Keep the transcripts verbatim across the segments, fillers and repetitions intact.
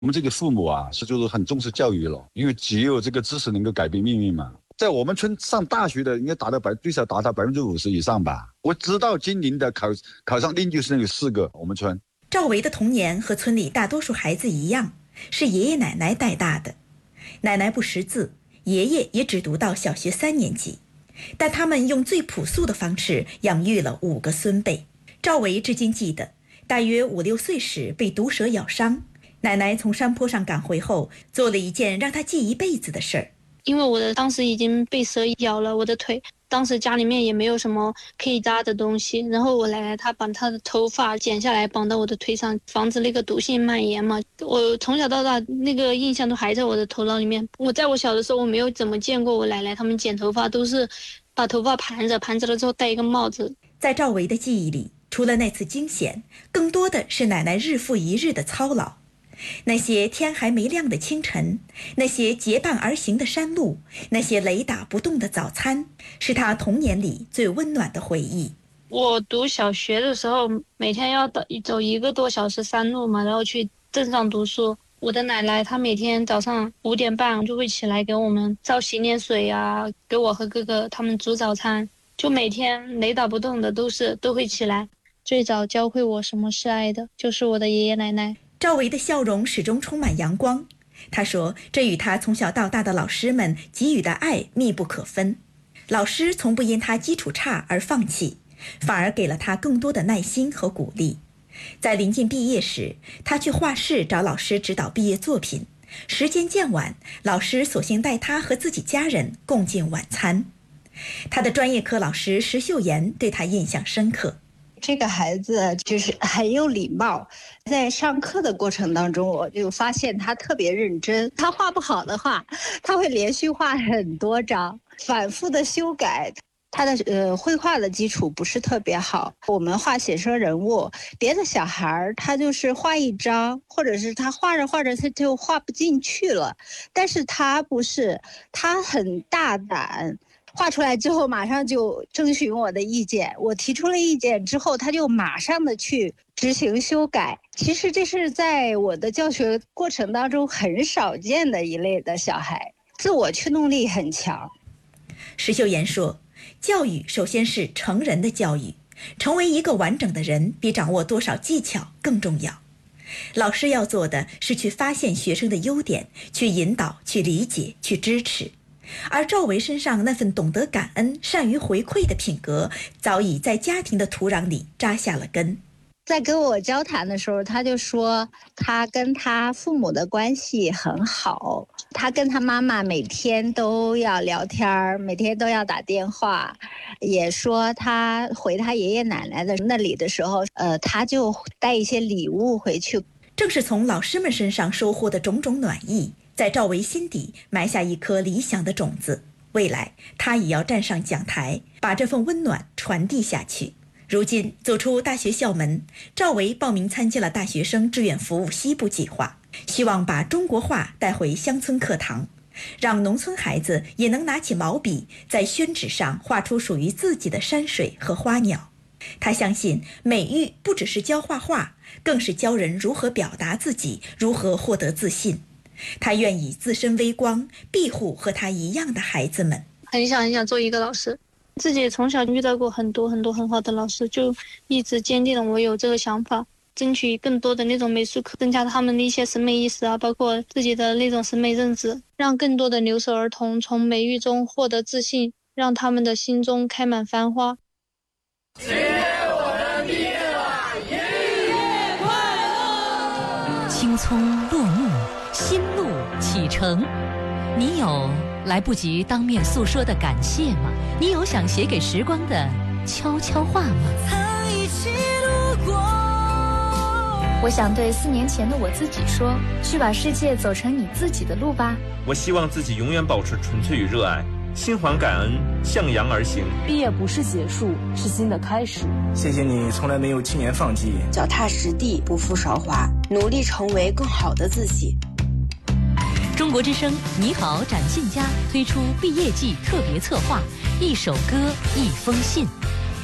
我们这个父母啊，是就是很重视教育了，因为只有这个知识能够改变命运嘛。在我们村上大学的应该达到百最少达到百分之五十以上吧。我知道今年的考考上研究生有四个，我们村。 赵维的童年和村里大多数孩子一样，是爷爷奶奶带大的。奶奶不识字，爷爷也只读到小学三年级，但他们用最朴素的方式养育了五个孙辈。赵维至今记得，大约五六岁时被毒蛇咬伤，奶奶从山坡上赶回后，做了一件让他记一辈子的事儿。 因为我的当时已经被蛇咬了我的腿，当时家里面也没有什么可以扎的东西，然后我奶奶她把她的头发剪下来绑到我的腿上，防止那个毒性蔓延嘛。我从小到大那个印象都还在我的头脑里面。我在我小的时候我没有怎么见过我奶奶他们剪头发，都是把头发盘着，盘着了之后戴一个帽子。 在赵维的记忆里，除了那次惊险，更多的是奶奶日复一日的操劳。那些天还没亮的清晨，那些结伴而行的山路，那些雷打不动的早餐，是他童年里最温暖的回忆。 我读小学的时候，每天要走一个多小时山路嘛，然后去镇上读书。我的奶奶她每天早上五点半就会起来给我们烧洗脸水啊，给我和哥哥他们煮早餐，就每天雷打不动的都是都会起来。最早教会我什么是爱的，就是我的爷爷奶奶。 赵维的笑容始终充满阳光，他说这与他从小到大的老师们给予的爱密不可分。老师从不因他基础差而放弃，反而给了他更多的耐心和鼓励。在临近毕业时，他去画室找老师指导毕业作品，时间渐晚，老师索性带他和自己家人共进晚餐。他的专业课老师石秀妍对他印象深刻。 这个孩子就是很有礼貌，在上课的过程当中，我就发现他特别认真。他画不好的话，他会连续画很多张，反复的修改。他的呃绘画的基础不是特别好。我们画写生人物，别的小孩他就是画一张，或者是他画着画着他就画不进去了，但是他不是，他很大胆。画出来之后马上就征询我的意见，我提出了意见之后，他就马上的去执行修改。其实这是在我的教学过程当中很少见的一类的小孩，自我驱动力很强。 石秀妍说，教育首先是成人的教育，成为一个完整的人比掌握多少技巧更重要。老师要做的是去发现学生的优点，去引导，去理解，去支持。而赵维身上那份懂得感恩、善于回馈的品格，早已在家庭的土壤里扎下了根。 在跟我交谈的时候，他就说他跟他父母的关系很好，他跟他妈妈每天都要聊天，每天都要打电话，也说他回他爷爷奶奶的那里的时候，呃，他就带一些礼物回去。 正是从老师们身上收获的种种暖意，在赵维心底埋下一颗理想的种子，未来他也要站上讲台，把这份温暖传递下去。如今走出大学校门，赵维报名参加了大学生志愿服务西部计划，希望把中国画带回乡村课堂，让农村孩子也能拿起毛笔，在宣纸上画出属于自己的山水和花鸟。他相信美育不只是教画画，更是教人如何表达自己，如何获得自信。他愿以自身微光庇护和他一样的孩子们。 很想很想做一个老师，自己从小遇到过很多很多很好的老师，就一直坚定了我有这个想法，争取更多的那种美术课，增加他们的一些审美意识啊，包括自己的那种审美认知，让更多的留守儿童从美育中获得自信，让他们的心中开满繁花。 今天我们毕业了，爷爷快乐！ 青葱落幕，新路启程。你有来不及当面诉说的感谢吗？你有想写给时光的悄悄话吗？ 曾一起路过。 我想对四年前的我自己说，去把世界走成你自己的路吧。 我希望自己永远保持纯粹与热爱，心怀感恩，向阳而行。 毕业不是结束，是新的开始。 谢谢你从来没有轻言放弃， 脚踏实地，不负韶华，努力成为更好的自己。 中国之声你好展信佳推出毕业季特别策划，一首歌一封信。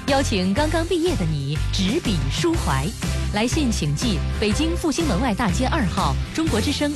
邀请刚刚毕业的你执笔抒怀。来信请寄北京复兴门外大街二号中国之声